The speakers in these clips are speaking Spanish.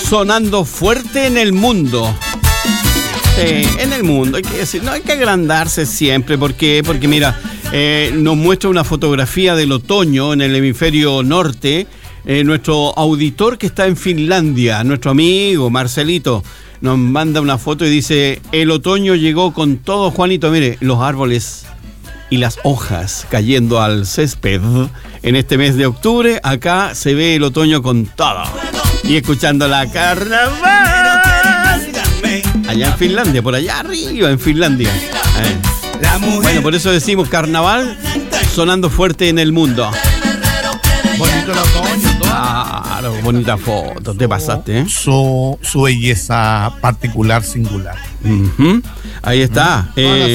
sonando fuerte en el mundo. En el mundo, hay que decir, no hay que agrandarse siempre, porque mira, nos muestra una fotografía del otoño en el hemisferio norte, nuestro auditor que está en Finlandia, nuestro amigo Marcelito, nos manda una foto y dice, el otoño llegó con todo, Juanito, mire, los árboles y las hojas cayendo al césped en este mes de octubre, acá se ve el otoño con todo, y escuchando la carnaval. Allá en Finlandia, por allá arriba en Finlandia. Bueno, por eso decimos carnaval sonando fuerte en el mundo. Bonito el otoño, todo. Claro, bonita foto, te pasaste, ¿eh? Su belleza particular, singular. Uh-huh. Ahí está,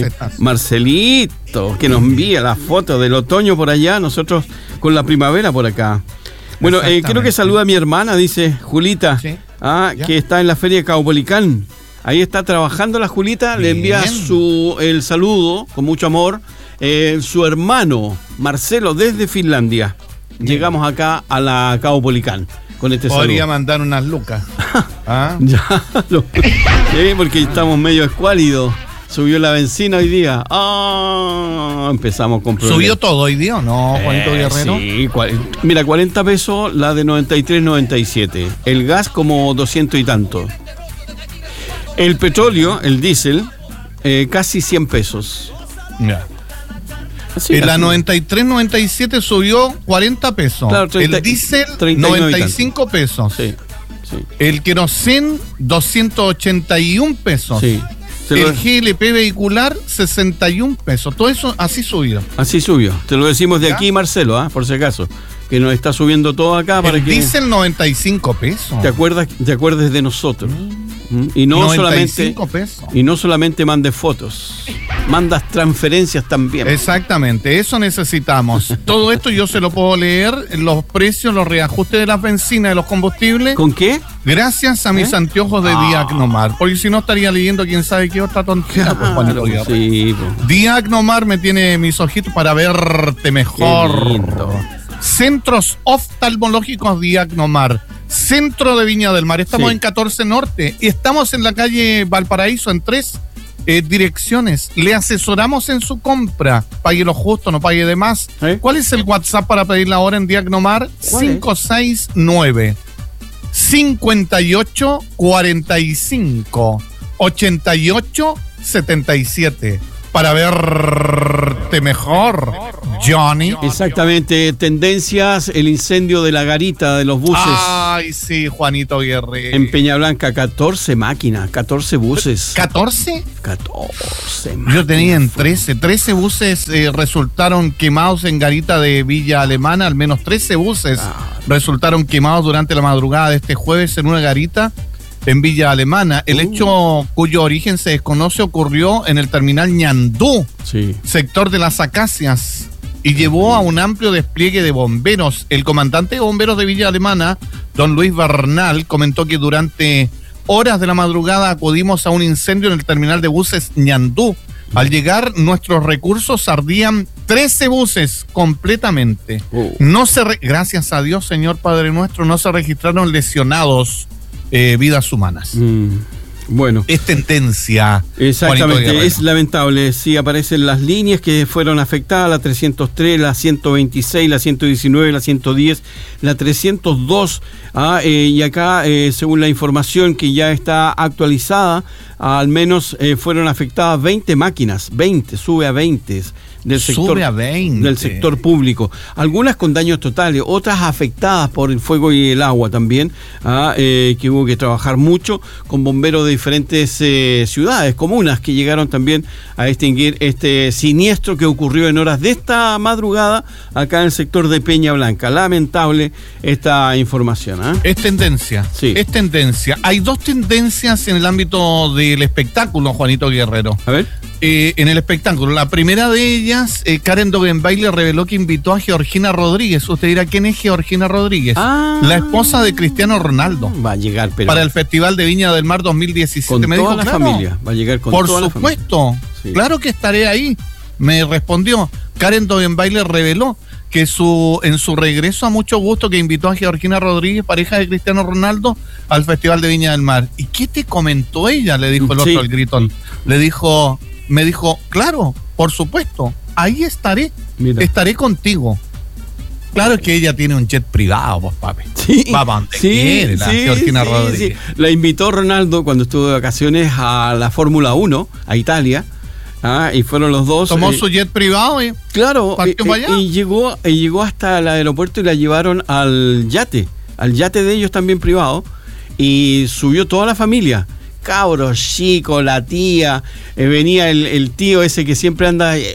Marcelito, que nos envía la foto del otoño por allá, nosotros con la primavera por acá. Bueno, creo que saluda a mi hermana, dice Julita, sí. Que está en la feria de Caupolicán. Ahí está trabajando la Julita, bien. Le envía el saludo con mucho amor. Su hermano Marcelo desde Finlandia. Bien. Llegamos acá a la Caupolicán con este saludo. Podría mandar unas lucas. Ya, porque estamos medio escuálidos. Subió la benzina hoy día. Empezamos con problemas. ¿Subió todo hoy día o no, Juanito Guerrero? Sí, mira, 40 pesos la de 93.97. El gas como 200 y tanto. El petróleo, el diésel, casi 100 pesos. Ya. La 93.97 subió 40 pesos. Claro, el diésel, 95 pesos. Sí, sí. El querosén, 281 pesos. Sí. El GLP vehicular, 61 pesos. Todo eso así subió. Así subió. Te lo decimos de aquí, Marcelo, por si acaso. Que nos está subiendo todo acá para el diésel, 95 pesos. Te acuerdes de nosotros. Y no solamente mandes fotos, mandas transferencias también. Exactamente, eso necesitamos. Todo esto yo se lo puedo leer, los precios, los reajustes de las bencinas, de los combustibles. ¿Con qué? Gracias a mis anteojos de Diagnomar, porque si no estaría leyendo quién sabe qué otra tontería. Sí, Diagnomar me tiene mis ojitos para verte mejor. Qué lindo. Centros oftalmológicos Diagnomar, Centro de Viña del Mar. Estamos en 14 Norte y estamos en la calle Valparaíso en 3 direcciones. Le asesoramos en su compra. Pague lo justo, no pague de más. ¿Cuál es el WhatsApp para pedir la hora en Diagnomar? 569 58 45 88 77. Para verte mejor, Johnny. Exactamente, tendencias, el incendio de la garita de los buses. Ay, sí, Juanito Guerrero. En Peña Blanca, 14 máquinas, 14 buses. ¿14? 14 máquinas. Yo tenía en 13. 13 buses resultaron quemados en garita de Villa Alemana. Al menos 13 buses resultaron quemados durante la madrugada de este jueves en una garita en Villa Alemana. El hecho cuyo origen se desconoce ocurrió en el terminal Ñandú, sector de las Acacias, y llevó a un amplio despliegue de bomberos. El comandante de bomberos de Villa Alemana, don Luis Bernal, comentó que durante horas de la madrugada acudimos a un incendio en el terminal de buses Ñandú. Al llegar, nuestros recursos ardían 13 buses completamente. Gracias a Dios, Señor Padre nuestro, no se registraron lesionados. Vidas humanas. Bueno. Es tendencia. Exactamente, es lamentable. Sí, aparecen las líneas que fueron afectadas, la 303, la 126, la 119, la 110, la 302. Y acá, según la información que ya está actualizada, al menos fueron afectadas 20 máquinas, 20, sube a 20. Del sector público, algunas con daños totales, otras afectadas por el fuego y el agua también, que hubo que trabajar mucho con bomberos de diferentes ciudades, comunas, que llegaron también a extinguir este siniestro que ocurrió en horas de esta madrugada acá en el sector de Peña Blanca. Lamentable esta información. Es tendencia, es tendencia. Hay dos tendencias en el ámbito del espectáculo, Juanito Guerrero. A ver. En el espectáculo, la primera de ellas, Karen Dogenbaile reveló que invitó a Georgina Rodríguez. Usted dirá, ¿quién es Georgina Rodríguez? La esposa de Cristiano Ronaldo. Va a llegar, pero para el Festival de Viña del Mar 2017. Con me toda dijo, la familia. Va a llegar con por toda supuesto, la familia. Claro que estaré ahí. Me respondió. Karen Dogenbaile reveló que en su regreso a Mucho Gusto, que invitó a Georgina Rodríguez, pareja de Cristiano Ronaldo, al Festival de Viña del Mar. ¿Y qué te comentó ella? Le dijo el otro, el gritón. Me dijo, claro, por supuesto, ahí estaré. Mira. Estaré contigo. Claro que ella tiene un jet privado, pues, papi. Sí, va para donde quiere, la Georgina Rodríguez. Sí. La invitó Ronaldo cuando estuvo de vacaciones a la Fórmula 1, a Italia. Y fueron los dos. Tomó su jet privado y claro, y llegó hasta el aeropuerto y la llevaron al yate de ellos también privado, y subió toda la familia. Cabros chicos, la tía, venía el tío ese que siempre anda, ¿me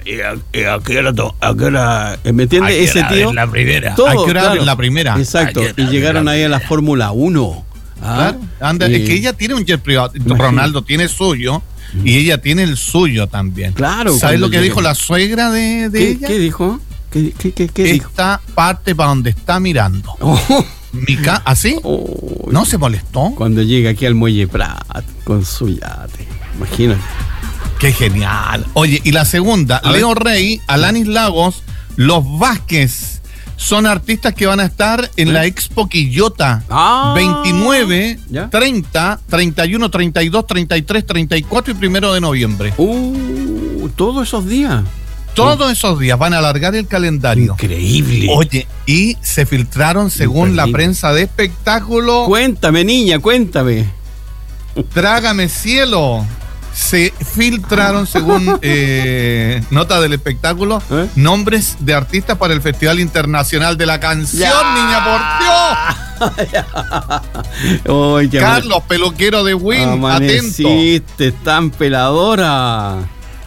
entiendes? Ese tío. La primera. Todo, claro, la primera. Exacto. Y llegaron ahí a la Fórmula 1. Claro. Es que ella tiene un jet privado. Ronaldo tiene suyo. Y ella tiene el suyo también. Claro. ¿Sabes lo que dijo la suegra de ella? ¿Qué dijo? ¿Qué dijo? Esta parte para donde está mirando. ¿Así? ¿No se molestó? Cuando llega aquí al Muelle Prat con su yate. Imagínate. Qué genial. Oye, y la segunda, Leo Rey, Alanis Lagos, Los Vázquez. Son artistas que van a estar en la Expo Quillota. 29, ¿ya? 30, 31, 32, 33, 34 y 1 de noviembre. Todos esos días. Todos esos días van a alargar el calendario. Increíble. Oye, y se filtraron, según la prensa de espectáculo. Cuéntame, niña, cuéntame. Trágame cielo. Se filtraron, según nota del espectáculo, nombres de artistas para el Festival Internacional de la Canción, niña, por Dios. Oy, Carlos, peluquero de Win, atento. Tan peladora.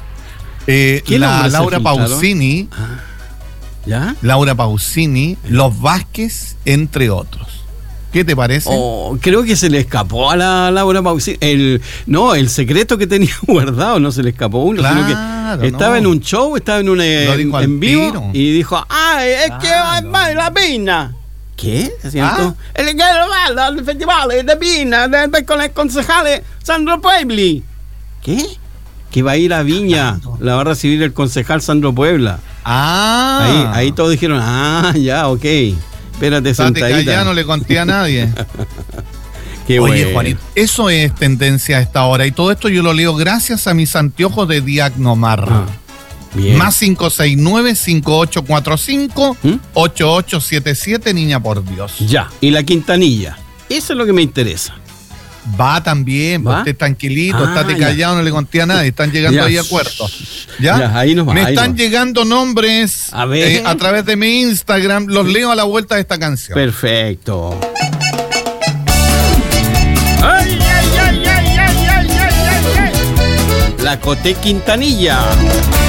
Laura Pausini. ¿Ya? Laura Pausini, Los Vázquez, entre otros. ¿Qué te parece? Creo que se le escapó a la Laura Pausini. El secreto que tenía guardado no se le escapó uno, claro, sino que estaba en un show, estaba en en vivo y dijo, es que va la Pina. ¿Qué? ¿Cierto? El que va al festival de Pina, con el concejal Sandro Puebli. ¿Qué? Que va a ir a Viña, la va a recibir el concejal Sandro Puebla. Ahí todos dijeron, ya, ok. Espérate, sentadita. Ya no le conté a nadie. Qué Oye, bueno. Juanito, eso es tendencia a esta hora. Y todo esto yo lo leo gracias a mis anteojos de Diagnomar. Bien. Más 569-5845-8877, niña, por Dios. Ya, y la Quintanilla. Eso es lo que me interesa. Va también, ¿Va? Usted tranquilito, estate callado, no le conté a nadie. Están llegando ahí acuerdos. ¿Ya? Ahí nos va, me están llegando nombres a través de mi Instagram. Los leo a la vuelta de esta canción. Perfecto. La Coté Quintanilla.